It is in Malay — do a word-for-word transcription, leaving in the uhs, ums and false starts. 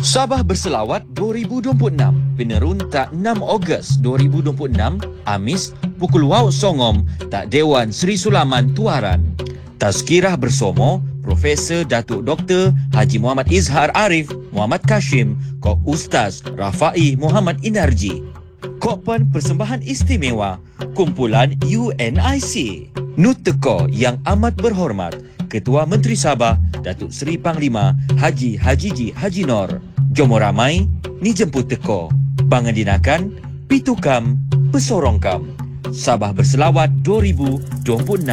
Sabah Berselawat dua ribu dua puluh enam, penerun tak enam Ogos dua ribu dua puluh enam, Amis, pukul wau songom, tak Dewan Seri Sulaman Tuaran. Tazkirah bersama Profesor Datuk Doktor Haji Muhammad Izhar Arif Muhammad Kashim, Kok Ustaz Rafai Muhammad Inarji. Kopan persembahan istimewa, kumpulan U N I C. Nuteko yang amat berhormat, Ketua Menteri Sabah Datuk Seri Panglima Haji Hajiji Haji Nor. Jomo ramai ni jemput teko. Pangandinakan Pitukam Pesorongkam. Sabah Berselawat dua ribu dua puluh enam.